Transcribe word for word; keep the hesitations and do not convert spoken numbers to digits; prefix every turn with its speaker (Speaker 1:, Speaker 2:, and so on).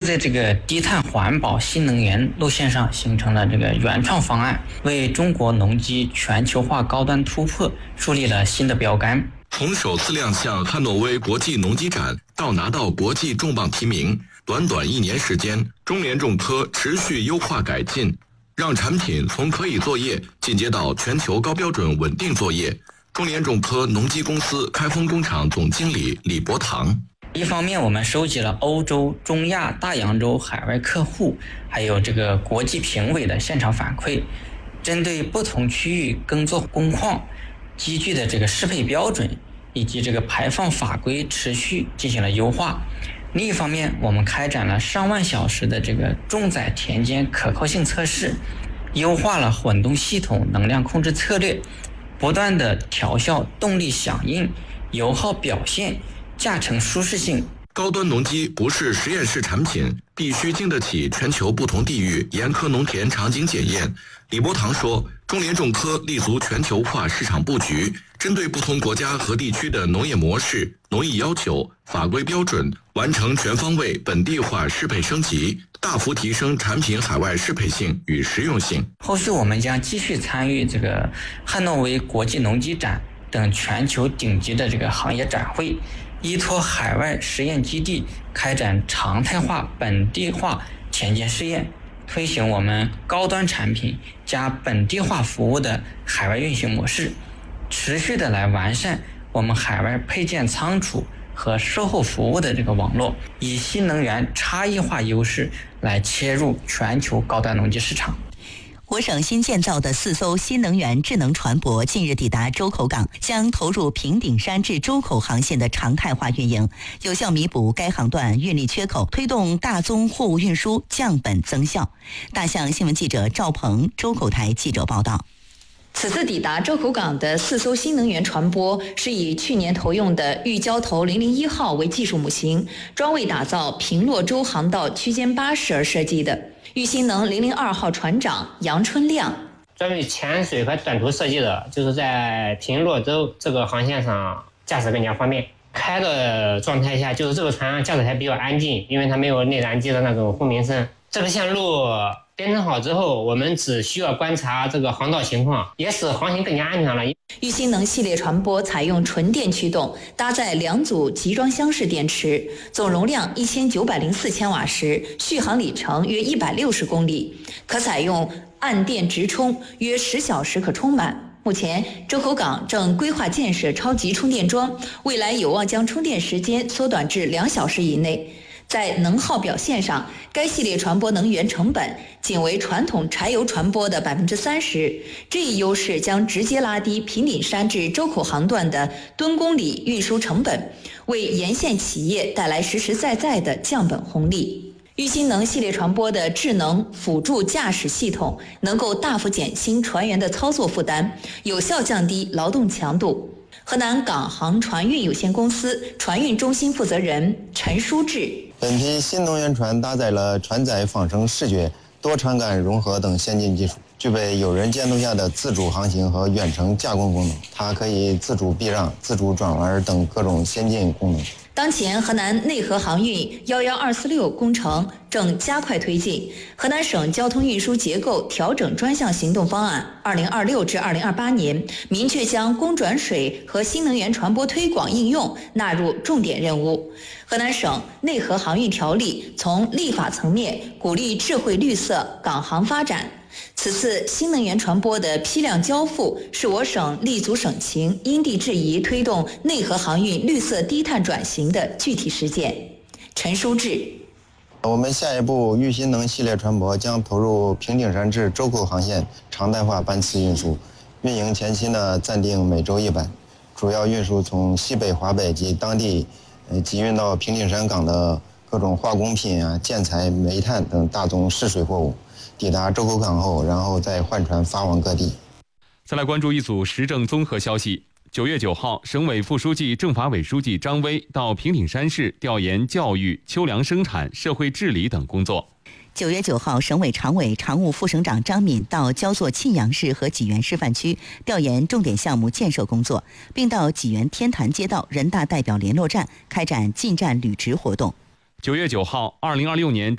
Speaker 1: 在这个低碳环保新能源路线上形成了这个原创方案，为中国农机全球化高端突破树立了新的标杆。
Speaker 2: 从首次亮相汉诺威国际农机展到拿到国际重磅提名，短短一年时间，中联重科持续优化改进，让产品从可以作业进阶到全球高标准稳定作业。中联重科农机公司开封工厂总经理李伯堂。
Speaker 1: 一方面，我们收集了欧洲、中亚、大洋洲海外客户，还有这个国际评委的现场反馈，针对不同区域耕作工况、机具的这个适配标准以及这个排放法规持续进行了优化。另一方面，我们开展了上万小时的这个重载田间可靠性测试，优化了混动系统能量控制策略，不断的调校动力响应、油耗表现、驾乘舒适性。
Speaker 2: 高端农机不是实验室产品，必须经得起全球不同地域严苛农田场景检验。李伯堂说，中联重科立足全球化市场布局，针对不同国家和地区的农业模式、农业要求、法规标准，完成全方位本地化适配升级，大幅提升产品海外适配性与实用性。
Speaker 1: 后续我们将继续参与这个汉诺威国际农机展等全球顶级的这个行业展会，依托海外实验基地开展常态化本地化田间试验，推行我们高端产品加本地化服务的海外运行模式，持续的来完善我们海外配件仓储和售后服务的这个网络，以新能源差异化优势来切入全球高端农机市场。
Speaker 3: 我省新建造的四艘新能源智能船舶近日抵达周口港，将投入平顶山至周口航线的常态化运营，有效弥补该航段运力缺口，推动大宗货物运输降本增效。大象新闻记者赵鹏，周口台记者报道。
Speaker 4: 此次抵达周口港的四艘新能源船舶是以去年投用的玉礁头零零一号为技术母型，专为打造平洛州航道区间巴士而设计的。玉新能零零二号船长杨春亮，
Speaker 5: 专为潜水和短途设计的，就是在平洛州这个航线上驾驶更加方便。开的状态下，就是这个船驾驶还比较安静，因为它没有内燃机的那种轰鸣声。这个线路编程好之后，我们只需要观察这个航道情况，也使航行更加安全了。
Speaker 4: 玉新能系列船舶采用纯电驱动，搭载两组集装箱式电池，总容量一千九百零四千瓦时，续航里程约一百六十公里，可采用按电直充，约十小时可充满。目前，周口港正规划建设超级充电桩，未来有望将充电时间缩短至两小时以内。在能耗表现上，该系列船舶能源成本仅为传统柴油船舶的百分之三十，这一优势将直接拉低平顶山至周口航段的吨公里运输成本，为沿线企业带来实实在在的降本红利。玉新能系列船舶的智能辅助驾驶系统能够大幅减轻船员的操作负担，有效降低劳动强度。河南港航船运有限公司船运中心负责人陈书志，
Speaker 6: 本批新能源船搭载了船载仿生视觉、多传感融合等先进技术，具备有人监督下的自主航行和远程架空功能。它可以自主避让、自主转弯等各种先进功能。
Speaker 4: 当前河南内河航运一一二四六工程正加快推进，河南省交通运输结构调整专项行动方案二零二六至二零二八年明确将供转水和新能源船舶推广应用纳入重点任务。河南省内河航运条例从立法层面鼓励智慧绿色港航发展。此次新能源船舶的批量交付是我省立足省情、因地制宜推动内河航运绿色低碳转型的具体实践。陈书志，
Speaker 6: 我们下一步玉新能系列船舶将投入平顶山至周口航线常态化班次运输，运营前期呢暂定每周一班，主要运输从西北、华北及当地呃集运到平顶山港的各种化工品啊、建材、煤炭等大宗试水货物。抵达周口港后，然后再换船发往各地。
Speaker 7: 再来关注一组时政综合消息。九月九号，省委副书记、政法委书记张威到平顶山市调研教育、秋粮生产、社会治理等工作。
Speaker 3: 九月九号，省委常委、常务副省长张敏到焦作沁阳市和济源示范区调研重点项目建设工作，并到济源天坛街道人大代表联络站开展进站履职活动。
Speaker 7: 九月九号，二零二六年